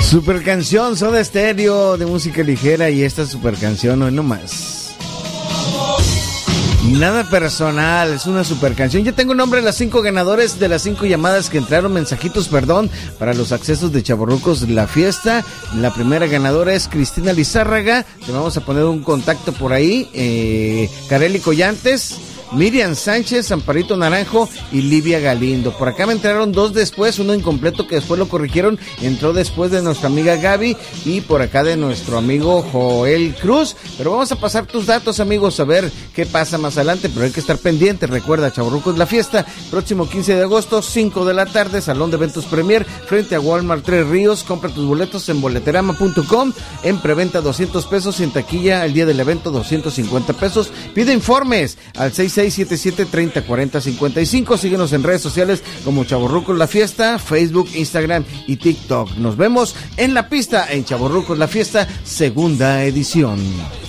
Super canción, Soda Stereo de música ligera y esta super canción hoy nomás. Nada personal, es una super canción. Ya tengo el nombre de las 5 ganadores de las 5 llamadas que entraron, mensajitos, perdón, para los accesos de Chavorrucos La Fiesta. La primera ganadora es Cristina Lizárraga. Te vamos a poner un contacto por ahí. Kareli Collantes, Miriam Sánchez, Amparito Naranjo y Livia Galindo. Por acá me entraron 2 después, uno incompleto que después lo corrigieron, entró después de nuestra amiga Gaby y por acá de nuestro amigo Joel Cruz. Pero vamos a pasar tus datos, amigos, a ver qué pasa más adelante, pero hay que estar pendiente. Recuerda, Chavorrucos La Fiesta, próximo 15 de agosto, 5 de la tarde, Salón de Eventos Premier, frente a Walmart Tres Ríos. Compra tus boletos en boleterama.com, en preventa 200 pesos y en taquilla el día del evento 250 pesos. Pide informes al 6677-3040-55. Síguenos en redes sociales como Chavorrucos La Fiesta, Facebook, Instagram y TikTok. Nos vemos en la pista en Chavorrucos La Fiesta, segunda edición.